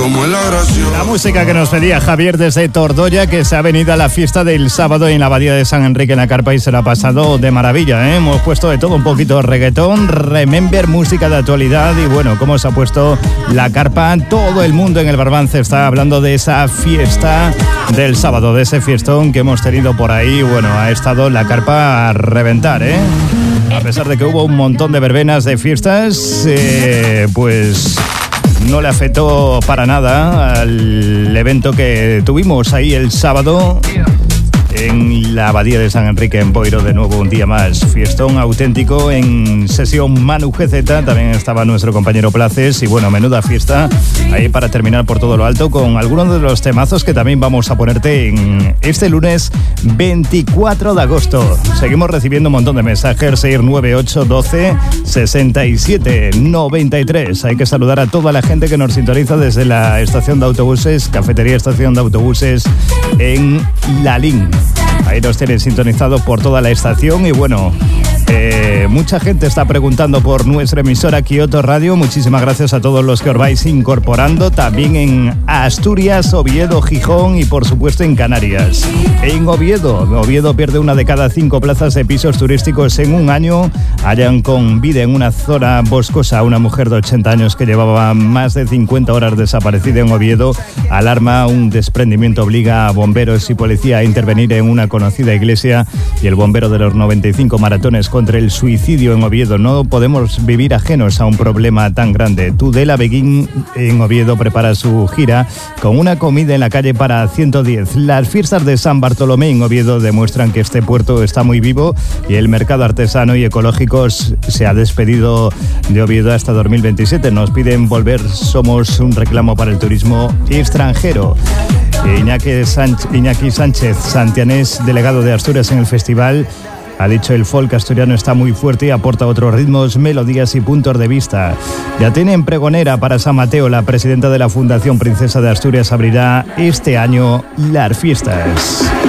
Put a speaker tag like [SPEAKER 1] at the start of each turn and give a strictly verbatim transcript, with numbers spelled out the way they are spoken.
[SPEAKER 1] como es la gracia.
[SPEAKER 2] La música que nos pedía Javier desde Tordoya, que se ha venido a la fiesta del sábado en la Abadía de San Enrique en la Carpa y se la ha pasado de maravilla, ¿eh? Hemos puesto de todo un poquito, reggaetón, remember, música de actualidad y bueno, cómo se ha puesto la Carpa. Todo el mundo en el Barbance está hablando de esa fiesta del sábado, de ese fiestón que hemos tenido por ahí. Bueno, ha estado la Carpa a reventar, ¿eh? A pesar de que hubo un montón de verbenas, de fiestas, eh, pues no le afectó para nada al evento que tuvimos ahí el sábado en la Abadía de San Enrique en Boiro. De nuevo un día más, fiestón auténtico en sesión Manu G Z. También estaba nuestro compañero Places y bueno, menuda fiesta ahí para terminar por todo lo alto con algunos de los temazos que también vamos a ponerte en este lunes veinticuatro de agosto. Seguimos recibiendo un montón de mensajes. seis nueve ocho doce sesenta y siete noventa y tres. Hay que saludar a toda la gente que nos sintoniza desde la estación de autobuses, Cafetería Estación de Autobuses en Lalín. Ahí nos tienen sintonizados por toda la estación y bueno, eh, mucha gente está preguntando por nuestra emisora Kioto Radio. Muchísimas gracias a todos los que os vais incorporando. También en Asturias, Oviedo, Gijón y por supuesto en Canarias. En Oviedo, Oviedo pierde una de cada cinco plazas de pisos turísticos en un año. Hallan con vida en una zona boscosa a una mujer de ochenta años que llevaba más de cincuenta horas desaparecida en Oviedo. Alarma, un desprendimiento obliga a bomberos y policía a intervenir en una conocida iglesia y el bombero de los noventa y cinco maratones contra el suicidio en Oviedo. No podemos vivir ajenos a un problema tan grande. Tudela Beguín en Oviedo prepara su gira con una comida en la calle para ciento diez. Las fiestas de San Bartolomé en Oviedo demuestran que este puerto está muy vivo y el mercado artesano y ecológico se ha despedido de Oviedo hasta dos mil veintisiete. Nos piden volver, somos un reclamo para el turismo extranjero. Iñaki Sánchez, Iñaki Sánchez Santianés, delegado de Asturias en el festival, ha dicho: el folk asturiano está muy fuerte y aporta otros ritmos, melodías y puntos de vista. Ya tienen pregonera para San Mateo. La presidenta de la Fundación Princesa de Asturias abrirá este año las fiestas.